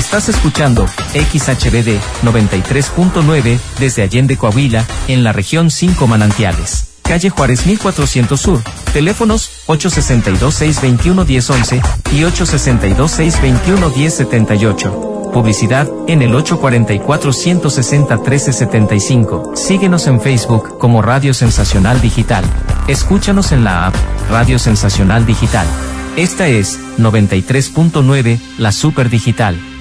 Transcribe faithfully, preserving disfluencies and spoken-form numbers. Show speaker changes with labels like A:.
A: Estás escuchando X H B D noventa y tres punto nueve desde Allende, Coahuila, en la región cinco Manantiales. Calle Juárez mil cuatrocientos Sur. Teléfonos ocho seis dos, seis dos uno, uno cero uno uno y ocho seis dos, seis dos uno, uno cero siete ocho. Publicidad en el ocho cuatro cuatro, uno seis cero, uno tres siete cinco. Síguenos en Facebook como Radio Sensacional Digital. Escúchanos en la app Radio Sensacional Digital. Esta es noventa y tres punto nueve, la Super Digital.